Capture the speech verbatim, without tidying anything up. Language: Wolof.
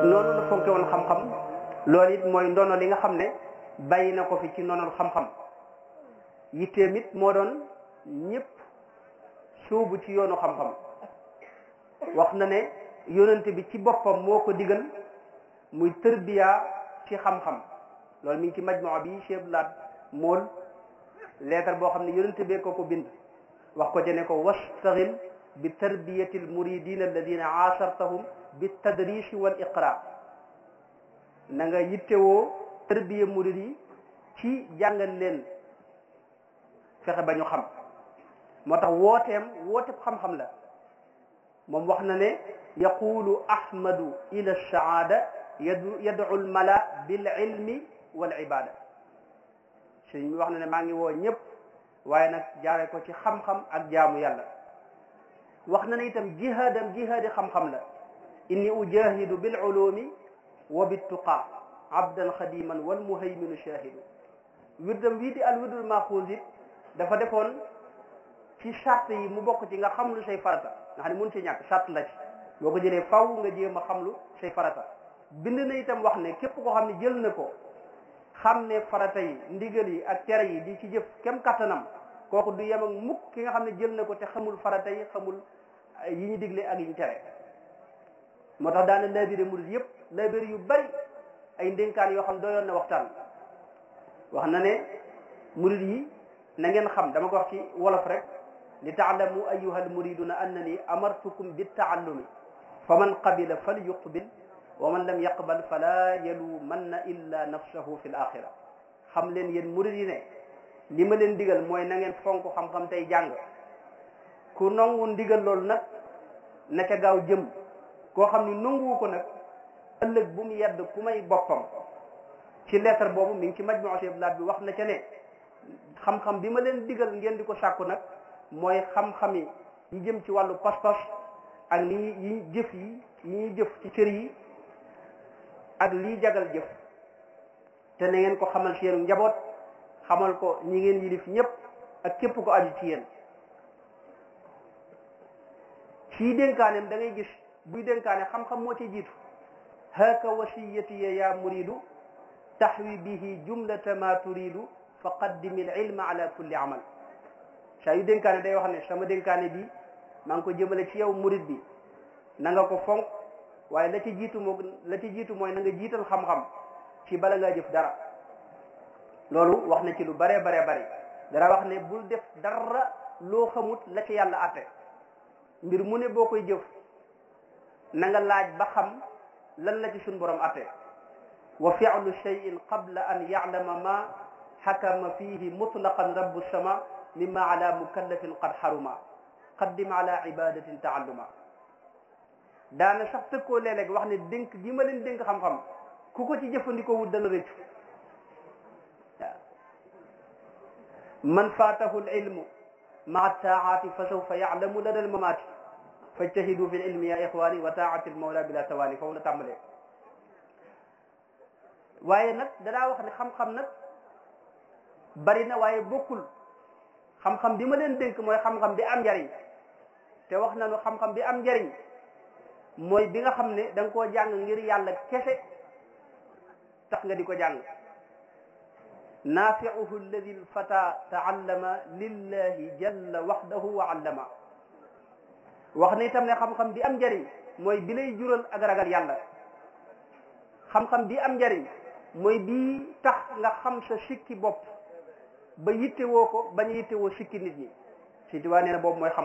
noonu la fonke woon xam-xam loolu it mooy ndono li nga xam ne bàyyi na ko fi ci ndonol xam-xam yitteem it moo doon ñëpp suubu ci yoonu xam-xam wax na ne yonent bi ci boppam moo ko digal muy tërbiya ci xam-xam loolu mi ngi ci majmua bi Cheikh Laat mool leetar boo xam ne yonent bee ko ko bind wax ko ci ne ko wastaxil bi tarbiyati al muridina alladina aasartahum bi tadrisi wal iqra na nga yittewoo tarbiya murid yi ci jàngal leen fexe ba ñu xam moo tax wooteem wooteeb xam-xam la moom wax na ne yaqulu ahmadu ila saada yadu yadu almala bil ilmi wal ibada sëñ mi wax na ne maa ngi woo ñëpp waaye nag jaare ko ci xam-xam ak jaamu yàlla wax na ne itam jihaadam jihaadi xam-xam la inni ujahidu bil ulumi wa bittuqa abdan xadiman wal muhayminu shahidu wirdam wii di al wirdul maxuus it dafa defoon ci sart yi mu bokk ci nga xam lu say farata nga xam ne mun ci ñàkk sart la ci boo ko jëlee faw nga jéem a xam lu say farata bind na itam wax ne képp koo xam ne jël na ko xam ne farata yi ndigal yi ak tere yi di ci jëf kem kattanam kooku du yem ak mukk ki nga xam ne jël na ko te xamul farata yi xamul yi ñu digle ak yi ñu tere moo tax daana labiré murid yëpp labiré yu bari ay ndénkaan yoo xam doyoon na waxtaan wax na ne murid yi na ngeen xam dama ko wax ci wolof rek li taalamu ayuha almuriduna annani amartukum bittaallumi fa man qabila fal yuqbil wa man lam yaqbal fala yalumanna illa nafsahu fi l axira xam leen yéen murid yi ne li ma leen digal mooy na ngeen fonk xam-xam tey jàng ku nangu ndigal loolu nag naka gaaw jëm koo xam ni nanguwu ko nag ëllëg bu mu yedd ku may boppam ci lettre boobu mi ngi ci majmuu Cheikh Laat bi wax na ca ne xam-xam bi ma leen digal ngeen di ko sàkku nag mooy xam-xami yi jëm ci wàllu pas-pas ak li yi jëf yi yi ñuy jëf ci cër yi ak lii jagal jëf te na ngeen ko xamal ci yéen njaboot xamal ko ñi ngeen yilif ñëpp ak képp ko aju ci yéen ci dénkaaneem da ngay gis buy dénkaane xam-xam moo ci jiitu haka wasiyatiya ya muridu taxwi bihi jumlata ma turidu fa qaddimi al ilma ala kulli amal saa yu dénkaane day wax ne sama dénkaane bi maa ngi ko jëmale ci yow murid bi na nga ko fonk waaye la ci jiitu moo la ci jiitu mooy na nga jiital xam-xam ci bala ngaa jëf dara loolu wax na ci lu baree baree bari dara wax ne bul def dara loo xamut la ci yàlla atte mbir mu ne boo koy jëf na nga laaj ba xam lan la ci suñ borom atte wa fi'lu shay'in qabla an ya'lama ma xakama fihi mutlaqan rabbu sama mimma ala mukallafin qad haruma qaddim ala ibadatin taalluma daana sax tëkkoo léeg-léeg wax ne dénk gi ma leen dénk xam-xam ku ko ci jëfandikoo wut dana rëccu waaw man faatahu l ilmu maa taaati fa sawfa yaalamu lada l mamaati fajtahidu fi l ilmi ya ixwaani wa taati l mawla bila tawaani foofu la tàmbalee waaye nag danaa wax ne xam-xam nag bari na waaye bokkul xam-xam bi ma leen dénk mooy xam-xam bi am njariñ te wax nañu xam-xam bi am njariñ mooy bi nga xam ne da nga koo jàng ngir yàlla kese tax nga di ko jàng naafiuhu alladi lfata taallama lillahi jalla waxdahu wa allama wax na itam ne xam-xam bi am njariñ mooy bi lay jural ak ragal yàlla xam-xam bi am njariñ mooy bii tax nga xam sa sikki bopp ba yittewoo ko bañ a yittewoo sikki nit ñi si tuwaa nee na boobu mooy xam